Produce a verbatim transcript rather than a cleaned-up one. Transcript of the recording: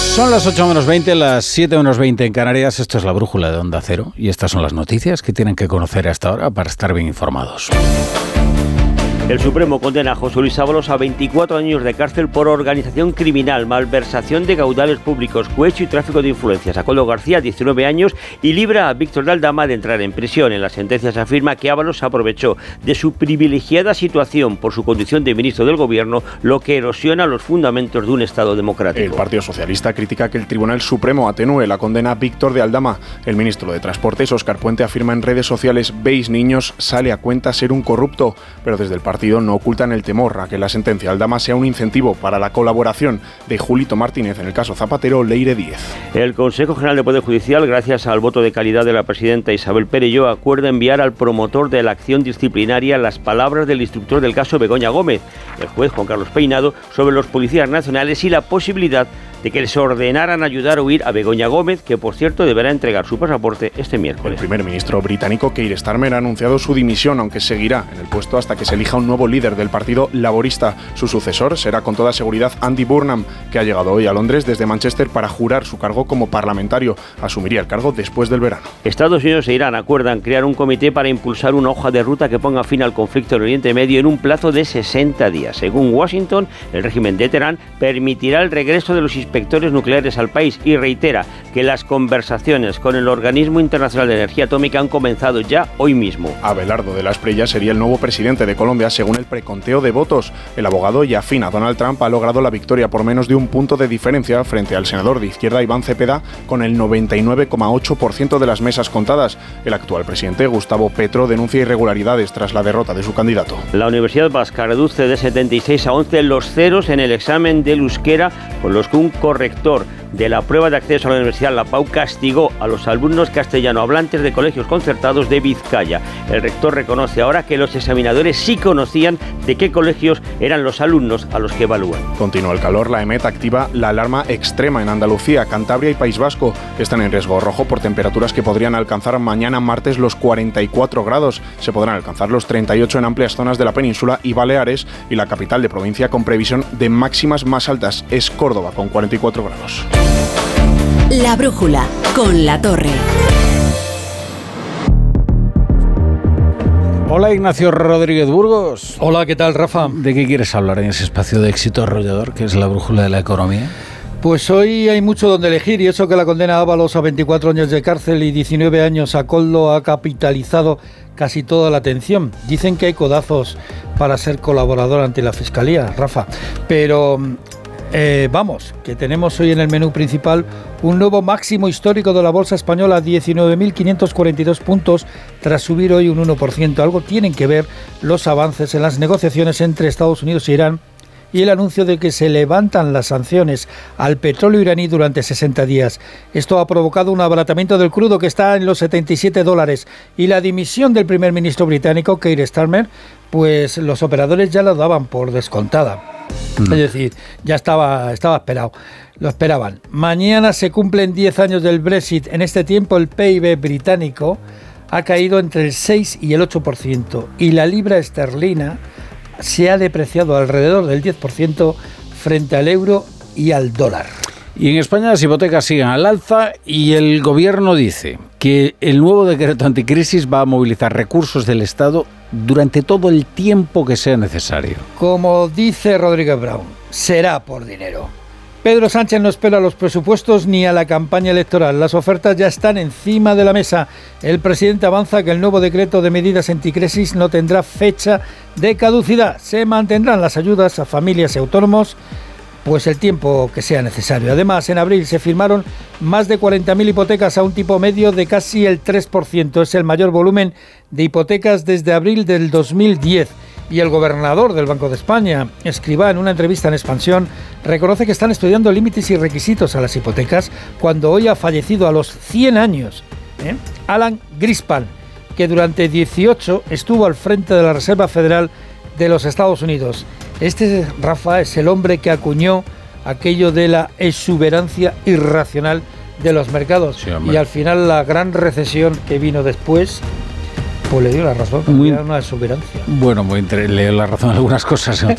Son las ocho menos veinte, las siete menos veinte en Canarias. Esto es la brújula de Onda Cero y estas son las noticias que tienen que conocer hasta ahora para estar bien informados. El Supremo condena a José Luis Ábalos a veinticuatro años de cárcel por organización criminal, malversación de caudales públicos, cohecho y tráfico de influencias. A Koldo García, diecinueve años, y libra a Víctor de Aldama de entrar en prisión. En la sentencia se afirma que Ábalos aprovechó de su privilegiada situación por su condición de ministro del Gobierno, lo que erosiona los fundamentos de un Estado democrático. El Partido Socialista critica que el Tribunal Supremo atenúe la condena a Víctor de Aldama. El ministro de Transportes, Óscar Puente, afirma en redes sociales: «Veis, niños, sale a cuenta ser un corrupto», pero desde el partido no ocultan el temor a que la sentencia Aldama sea un incentivo para la colaboración de Julito Martínez en el caso Zapatero, Leire diez. El Consejo General del Poder Judicial, gracias al voto de calidad de la presidenta Isabel Perelló, acuerda enviar al promotor de la acción disciplinaria las palabras del instructor del caso Begoña Gómez, el juez Juan Carlos Peinado, sobre los policías nacionales y la posibilidad de que les ordenaran ayudar a huir a Begoña Gómez, que por cierto deberá entregar su pasaporte este miércoles. El primer ministro británico Keir Starmer ha anunciado su dimisión, aunque seguirá en el puesto hasta que se elija un nuevo líder del Partido Laborista. Su sucesor será con toda seguridad Andy Burnham, que ha llegado hoy a Londres desde Manchester para jurar su cargo como parlamentario. Asumiría el cargo después del verano. Estados Unidos e Irán acuerdan crear un comité para impulsar una hoja de ruta que ponga fin al conflicto en Oriente Medio en un plazo de sesenta días. Según Washington, el régimen de Teherán permitirá el regreso de los inspectores nucleares al país y reitera que las conversaciones con el Organismo Internacional de Energía Atómica han comenzado ya hoy mismo. Abelardo de la Espriella sería el nuevo presidente de Colombia según el preconteo de votos. El abogado y afín a Donald Trump ha logrado la victoria por menos de un punto de diferencia frente al senador de izquierda Iván Cepeda, con el noventa y nueve coma ocho por ciento de las mesas contadas. El actual presidente Gustavo Petro denuncia irregularidades tras la derrota de su candidato. La Universidad Vasca reduce de setenta y seis a once los ceros en el examen del euskera, con los que un corrector de la prueba de acceso a la Universidad La Pau castigó a los alumnos castellano hablantes de colegios concertados de Vizcaya. El rector reconoce ahora que los examinadores sí conocían de qué colegios eran los alumnos a los que evalúan. Continúa el calor. La EMET activa la alarma extrema en Andalucía, Cantabria y País Vasco. Están en riesgo rojo por temperaturas que podrían alcanzar mañana martes los cuarenta y cuatro grados. Se podrán alcanzar los treinta y ocho en amplias zonas de la península y Baleares, y la capital de provincia con previsión de máximas más altas es Córdoba, con cuarenta y cuatro grados. La brújula con La Torre. Hola, Ignacio Rodríguez Burgos. Hola, ¿qué tal, Rafa? ¿De qué quieres hablar en ese espacio de éxito arrollador que es la brújula de la economía? Pues hoy hay mucho donde elegir, y eso que la condena a Ábalos a veinticuatro años de cárcel y diecinueve años a Koldo ha capitalizado casi toda la atención. Dicen que hay codazos para ser colaborador ante la Fiscalía, Rafa, pero... Eh, vamos, que tenemos hoy en el menú principal un nuevo máximo histórico de la bolsa española, diecinueve mil quinientos cuarenta y dos puntos, tras subir hoy un uno por ciento. Algo tienen que ver los avances en las negociaciones entre Estados Unidos e Irán y el anuncio de que se levantan las sanciones al petróleo iraní durante sesenta días. Esto ha provocado un abaratamiento del crudo que está en los setenta y siete dólares, y la dimisión del primer ministro británico, Keir Starmer, pues los operadores ya lo daban por descontada. Mm. Es decir, ya estaba, estaba esperado, lo esperaban. Mañana se cumplen diez años del Brexit. En este tiempo el P I B británico ha caído entre el seis y el ocho por ciento, y la libra esterlina se ha depreciado alrededor del diez por ciento frente al euro y al dólar. Y en España las hipotecas siguen al alza y el gobierno dice que el nuevo decreto anticrisis va a movilizar recursos del Estado durante todo el tiempo que sea necesario. Como dice Rodríguez Brown, será por dinero. Pedro Sánchez no espera a los presupuestos ni a la campaña electoral. Las ofertas ya están encima de la mesa. El presidente avanza que el nuevo decreto de medidas anticrisis no tendrá fecha de caducidad. Se mantendrán las ayudas a familias y autónomos pues el tiempo que sea necesario. Además, en abril se firmaron más de cuarenta mil hipotecas a un tipo medio de casi el tres por ciento. Es el mayor volumen de hipotecas desde abril del dos mil diez. Y el gobernador del Banco de España, Escrivá, en una entrevista en Expansión, reconoce que están estudiando límites y requisitos a las hipotecas cuando hoy ha fallecido a los cien años ¿eh? Alan Greenspan, que durante dieciocho estuvo al frente de la Reserva Federal de los Estados Unidos. Este, Rafa, es el hombre que acuñó aquello de la exuberancia irracional de los mercados. Sí, y al final la gran recesión que vino después pues le dio la razón, muy, era una exuberancia. Bueno, muy entre, le dio la razón en algunas cosas.